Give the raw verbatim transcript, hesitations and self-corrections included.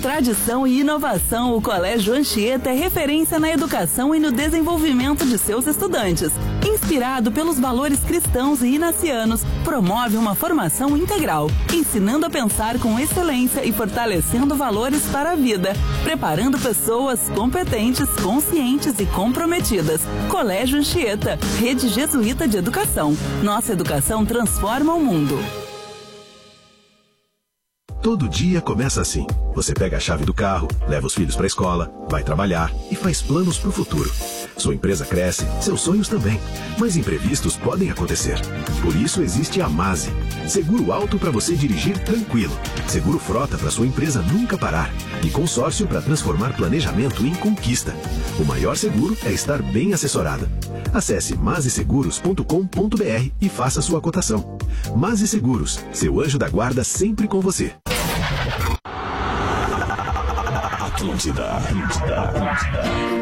tradição e inovação, o Colégio Anchieta é referência na educação e no desenvolvimento de seus estudantes. Inspirado pelos valores cristãos e inacianos, promove uma formação integral, ensinando a pensar com excelência e fortalecendo valores para a vida, preparando pessoas competentes, conscientes e comprometidas. Colégio Anchieta, Rede Jesuíta de Educação. Nossa educação transforma o mundo. Todo dia começa assim. Você pega a chave do carro, leva os filhos para a escola, vai trabalhar e faz planos para o futuro. Sua empresa cresce, seus sonhos também. Mas imprevistos podem acontecer. Por isso existe a Mase. Seguro alto para você dirigir tranquilo. Seguro frota para sua empresa nunca parar. E consórcio para transformar planejamento em conquista. O maior seguro é estar bem assessorada. Acesse mase seguros ponto com ponto br e faça sua cotação. Mase Seguros, seu anjo da guarda sempre com você. Atlântida, Atlântida, Atlântida.